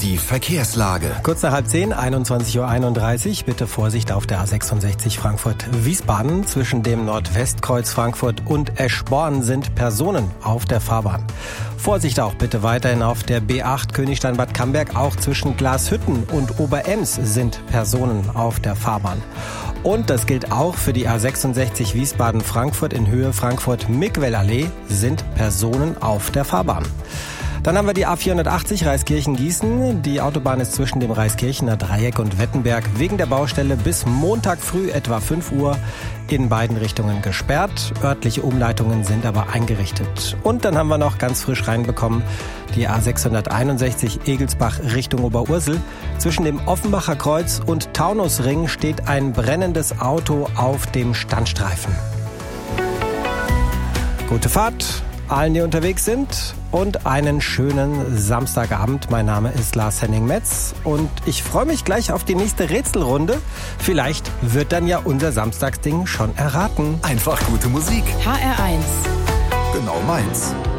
Die Verkehrslage. Kurz nach 9:30, 21:31 Uhr. Bitte Vorsicht auf der A66 Frankfurt-Wiesbaden. Zwischen dem Nordwestkreuz Frankfurt und Eschborn sind Personen auf der Fahrbahn. Vorsicht auch bitte weiterhin auf der B8 Königstein-Bad Camberg. Auch zwischen Glashütten und Oberems sind Personen auf der Fahrbahn. Und das gilt auch für die A66 Wiesbaden-Frankfurt in Höhe Frankfurt-Mickwell-Allee sind Personen auf der Fahrbahn. Dann haben wir die A480 Reiskirchen-Gießen. Die Autobahn ist zwischen dem Reiskirchener Dreieck und Wettenberg wegen der Baustelle bis Montag früh etwa 5 Uhr in beiden Richtungen gesperrt. Örtliche Umleitungen sind aber eingerichtet. Und dann haben wir noch ganz frisch reinbekommen die A661 Egelsbach Richtung Oberursel. Zwischen dem Offenbacher Kreuz und Taunusring steht ein brennendes Auto auf dem Standstreifen. Gute Fahrt allen, die unterwegs sind, und einen schönen Samstagabend. Mein Name ist Lars-Henning Metz und ich freue mich gleich auf die nächste Rätselrunde. Vielleicht wird dann ja unser Samstagsding schon erraten. Einfach gute Musik. HR1. Genau meins.